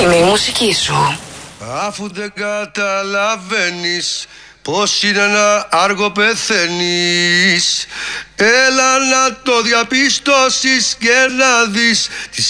είναι η μουσική σου. Αφού δεν καταλαβαίνεις πως είναι να άργο πεθαίνεις, έλα να το διαπιστώσεις και να δεις